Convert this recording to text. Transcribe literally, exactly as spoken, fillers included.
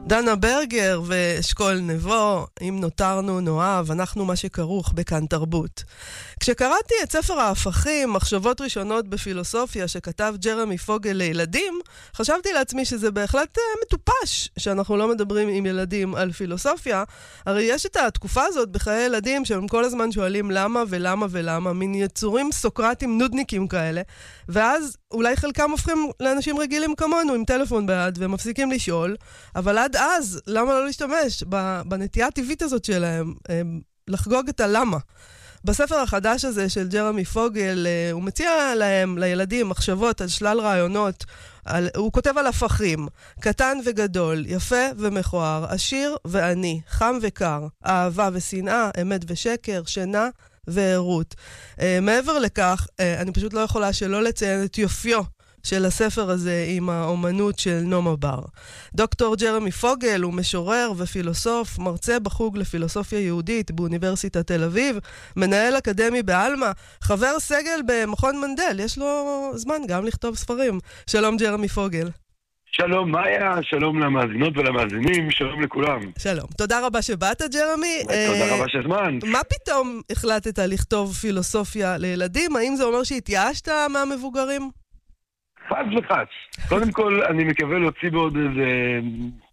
דנה ברגר ואשכול נבו, אם נותרנו נאהב, אנחנו מה שכרוך בכאן תרבות. כשקראתי את ספר ההפכים, מחשבות ראשונות בפילוסופיה שכתב ג'רמי פוגל לילדים, חשבתי לעצמי שזה בהחלט מטופש שאנחנו לא מדברים עם ילדים על פילוסופיה. הרי יש את התקופה הזאת בחיי ילדים שהם כל הזמן שואלים למה ולמה ולמה, מין יצורים סוקרטים נודניקים כאלה, ואז אולי חלקם הופכים לאנשים רגילים כמונו עם טלפון ביד ומפסיקים לשאול, אבל עד אז, למה לא להשתמש בנטייה הטבעית הזאת שלהם, לחגוג את הלמה? בספר החדש הזה של ג'רמי פוגל, הוא מציע להם, לילדים, מחשבות על שלל רעיונות. על, הוא כותב על הפכים, קטן וגדול, יפה ומכוער, עשיר ועני, חם וקר, אהבה ושנאה, אמת ושקר, שינה וערות. Uh, מעבר לכך, uh, אני פשוט לא יכולה שלא לציין את יופיו של הספר הזה עם האומנות של נומה בר. דוקטור ג'רמי פוגל הוא משורר ופילוסוף, מרצה בחוג לפילוסופיה יהודית באוניברסיטת תל אביב, מנהל אקדמי באלמה, חבר סגל במכון מנדל, יש לו זמן גם לכתוב ספרים. שלום ג'רמי פוגל. שלום מאיה, שלום למאזינות ולמאזינים, שלום לכולם. שלום, תודה רבה שבאת ג'רמי. תודה רבה שהזמנת. מה פתאום החלטת לכתוב פילוסופיה לילדים? האם זה אומר שהתייאשת מהמבוגרים? חץ וחץ. קודם כל, אני מקווה להוציא בעוד איזה